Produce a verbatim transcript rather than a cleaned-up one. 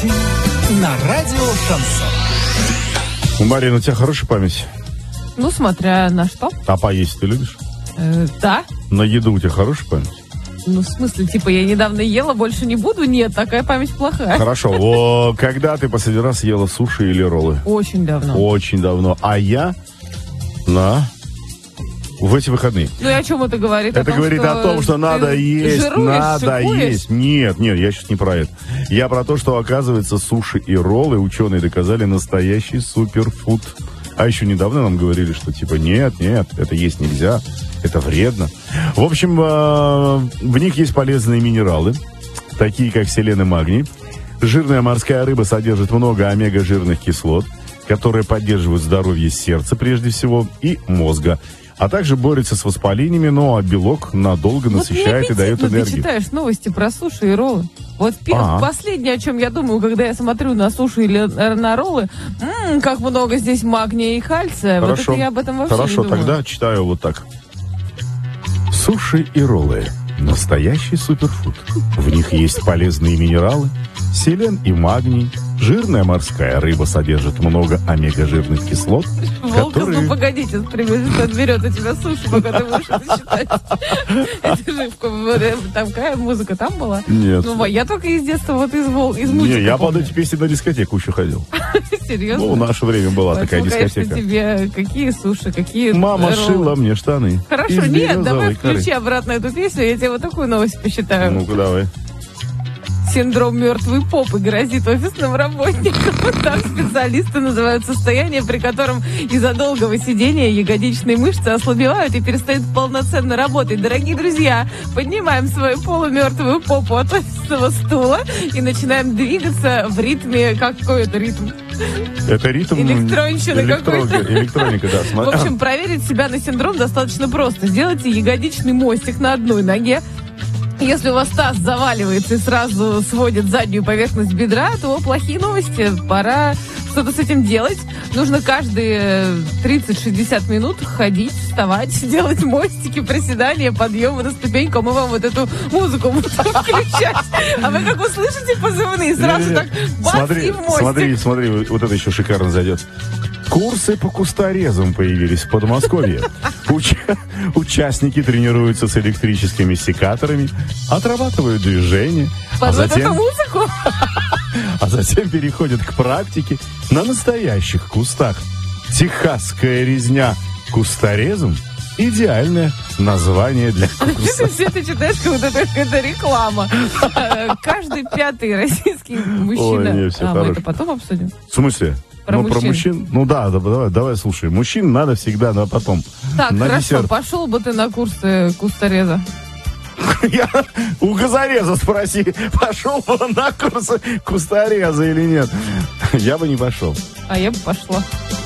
Слушайте на радио Шансон. Марина, у тебя хорошая память? Ну, смотря на что. А поесть ты любишь? Э, да. На еду у тебя хорошая память? Ну, в смысле, типа, я недавно ела, больше не буду? Нет, такая память плохая. Хорошо. О, когда ты последний раз ела суши или роллы? Очень давно. Очень давно. А я на... в эти выходные. Ну и о чем это говорит? Это о том, говорит что о том, что надо есть, жируешь, надо шикуешь? есть. Нет, нет, я сейчас не про это. Я про то, что, оказывается, суши и роллы, ученые доказали, настоящий суперфуд. А еще недавно нам говорили, что типа нет, нет, это есть нельзя, это вредно. В общем, в них есть полезные минералы, такие как селен и магний. Жирная морская рыба содержит много омега-жирных кислот, которые поддерживают здоровье сердца прежде всего и мозга. А также борется с воспалениями, ну а белок надолго Вот насыщает и дает ты энергию. читаешь новости про суши и роллы. Вот пер- А-а. последнее, о чем я думаю, когда я смотрю на суши или на роллы, м-м, как много здесь магния и кальция. Хорошо. Вот это я об этом вообще Хорошо, не думаю. тогда читаю вот так. Суши и роллы. Настоящий суперфуд. В них есть полезные минералы, селен и магний. Жирная морская рыба содержит много омега-жирных кислот, Волков, которые... ну погодите, что отберет у тебя суши, пока ты будешь это читать. Это же в- там какая музыка там была? Нет. Ну, я только из детства вот из, вол- из мультика Не, я под помню. эти песни на дискотеку еще ходил. Серьезно? Ну, в наше время была такая Поэтому, конечно, дискотека. тебе какие суши, какие Мама роллы. шила мне штаны. Хорошо, из нет, давай березовой коры. включи обратно эту песню, я тебе вот такую новость посчитаю. Ну-ка, давай. Синдром мертвой попы грозит офисным работникам. Так специалисты называют состояние, при котором из-за долгого сидения ягодичные мышцы ослабевают и перестают полноценно работать. Дорогие друзья, поднимаем свою полумертвую попу от офисного стула и начинаем двигаться в ритме. Какой это ритм? Это ритм... Электронщина электро- какой-то. Электроника, да. В Смотри. общем, проверить себя на синдром достаточно просто. Сделайте ягодичный мостик на одной ноге. Если у вас таз заваливается и сразу сводит заднюю поверхность бедра, то плохие новости. Пора что-то с этим делать. Нужно каждые тридцать-шестьдесят минут ходить, вставать, делать мостики, приседания, подъемы на ступеньку. А мы вам вот эту музыку будем включать. А вы как услышите позывные, сразу Не-не-не. так бац Смотри, и в мостик. смотри, смотри, вот вот это еще шикарно зайдет. Курсы по кусторезам появились в Подмосковье. Уча- Участники тренируются с электрическими секаторами, отрабатывают движения, а Под вот эту затем, музыку. а затем переходят к практике на настоящих кустах. Техасская резня кусторезом – идеальное название для Ты курса. все это читаешь, как будто это какая-то реклама. Э, Каждый пятый российский мужчина... Ой, не, всё А, мы хорошо. это потом обсудим? В смысле? Про ну, про мужчин. мужчин. Ну да, да, давай, давай, слушай. Мужчин надо всегда, но потом. Так, на хорошо, десерт. пошел бы ты на курсы кустореза. Я у газореза спроси, пошел бы он на курсы кустореза или нет. Я бы не пошел. А я бы пошла.